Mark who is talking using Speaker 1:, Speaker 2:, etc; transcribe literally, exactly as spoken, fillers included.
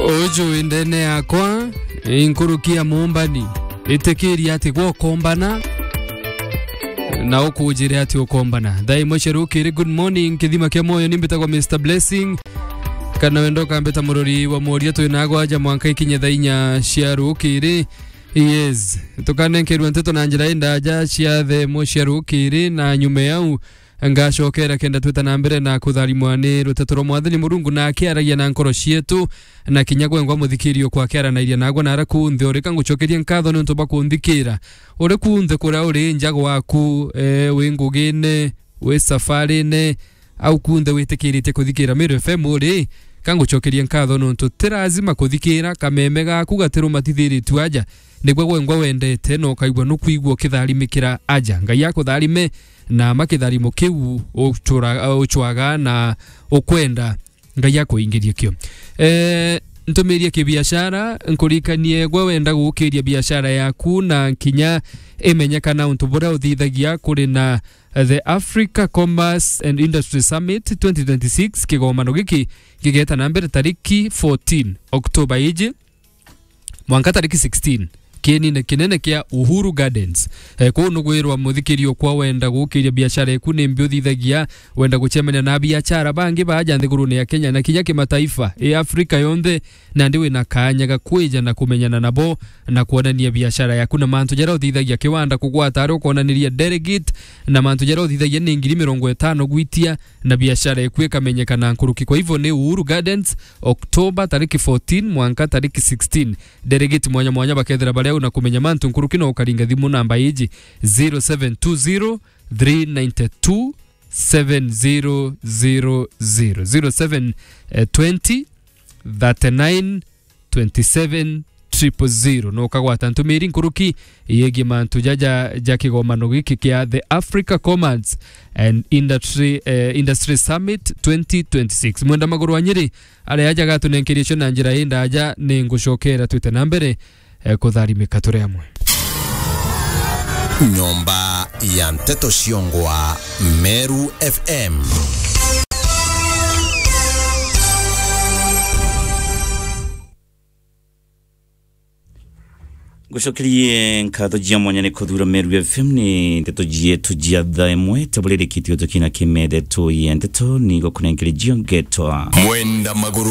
Speaker 1: Ojo indene yakwa inkurukia mumbani itekiri ati gwo kombana na ukujire ati ukombana dai mwecherukiri. Good morning kithima kia moyo nimbitagwa mister Blessing kana wendoka mbeta murori wa moria tu nagwa aja mwanka ikinye thainya ciarukiri. Yes tukanenkerwa nteto na njira inda aja cia the mwecherukiri na nyume yau ngacokera kenda twita na mbere na kutharimwa ni rutetoro mwathani Murungu na akiaragia na nkoro cietu na kinyagwe ngwa muthikirio kwa kiara na iria nagwa na araku nthe urika ngucokeria nkatho ni ntumba kunthikira uri kunthe kuria uri njago waku e, wi ngugine wi safarine au kunthe witikirite kuthikira Meru F M uri kangucokeria nkatho ni ntu tirazima kuthikira kameme gaku gatiru matithiri tu aja nigwa gwengwa wendete no kaigwa no kuigwa kitharimikira aja ngai yako tharime na makitharimo kiu uchura uchwaga na ukwenda ngai yako ingirie kio eh ntumiria kibiashara nkurikanie gwa wenda gukiria biashara yaku na kinya imenyekana untu bora uthithagia kuri na the Africa Commerce and Industry Summit twenty twenty-six kigomano giki gigeta na mbere tariki fourteen October iji mwanka tariki sixteen kini na kinene kia Uhuru Gardens eh, ko nugwirwa muthikirio kwa wenda gukiria biashara yaku ni mbio thithagia wenda guchemania na biashara bangi baja nthigurune ya Kenya na kinya kimataifa e Afrika yonthe na ndiwe na kanya gakwija na kumenyana nabo na kuonania biashara yaku na mantu jara thithagia kiwanda kugwata ari kuonaniria delegate na mantu jara thithagia ni ngiri mirongo itano gwitia na biashara yaku ikamenyekana nkuruki. Kwa hivyo ni Uhuru Gardens October tariki fourteen mwanka tariki sixteen delegate mwanya mwanya bakethera bale na kumenya mantu nkuruki no ukaringa thimu namba iji zero seven two zero three nine two seven zero zero zero zero seven twenty thirty-nine twenty-seven triple zero no kagwata ntumiri nkuruki yegi mantu jaja jakigomano giki kia the Africa Commerce and Industry uh, Industry Summit twenty twenty-six mwenda maguru wanyiri ale aja gatu nenkirisho na njira inda aja ni ngucokera twite na mbere eh, kutharimika turi amwe.
Speaker 2: Nyomba ya Mteto Shiongwa Meru F M.
Speaker 3: Gushokirie nkatho jia mwanya ni kuthura Meru F M ni nteto jie tujia dhaimwe tabulele kitio tokina kimede to ye nteto ni gokunengili jio getwa
Speaker 2: Mwenda maguru